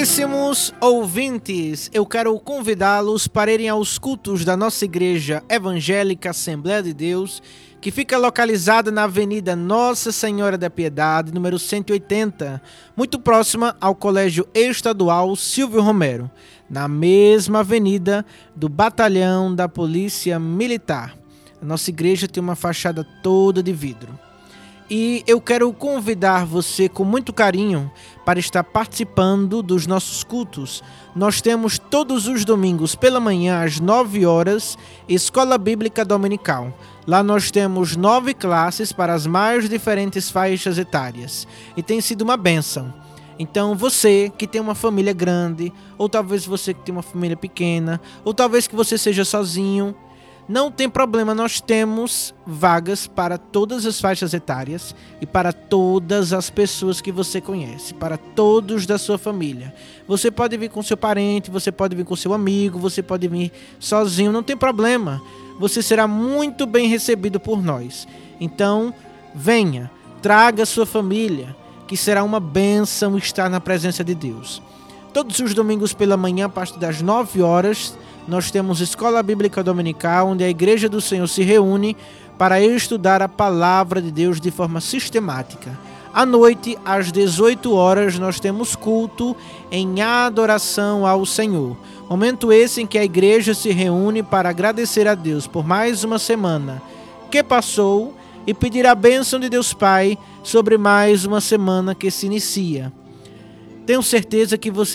Caríssimos ouvintes, eu quero convidá-los para irem aos cultos da nossa Igreja Evangélica Assembleia de Deus, que fica localizada na Avenida Nossa Senhora da Piedade, número 180, muito próxima ao Colégio Estadual Silvio Romero, na mesma avenida do Batalhão da Polícia Militar. A nossa igreja tem uma fachada toda de vidro. E eu quero convidar você com muito carinho para estar participando dos nossos cultos. Nós temos todos os domingos pela manhã às 9 horas, Escola Bíblica Dominical. Lá nós temos 9 classes para as mais diferentes faixas etárias. E tem sido uma bênção. Então você que tem uma família grande, ou talvez você que tem uma família pequena, ou talvez que você seja sozinho, não tem problema, nós temos vagas para todas as faixas etárias e para todas as pessoas que você conhece, para todos da sua família. Você pode vir com seu parente, você pode vir com seu amigo, você pode vir sozinho, não tem problema. Você será muito bem recebido por nós. Então, venha, traga sua família, que será uma bênção estar na presença de Deus. Todos os domingos pela manhã, a partir das 9 horas, nós temos Escola Bíblica Dominical, onde a Igreja do Senhor se reúne para estudar a Palavra de Deus de forma sistemática. À noite, às 18 horas, nós temos culto em adoração ao Senhor. Momento esse em que a Igreja se reúne para agradecer a Deus por mais uma semana que passou e pedir a bênção de Deus Pai sobre mais uma semana que se inicia. Tenho certeza que você